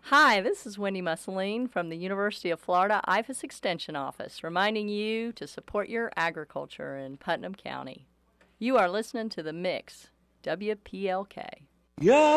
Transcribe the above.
Hi, this is Wendy Mussolini from the University of Florida IFAS Extension Office, reminding you to support your agriculture in Putnam County. You are listening to The Mix, WPLK. Yeah.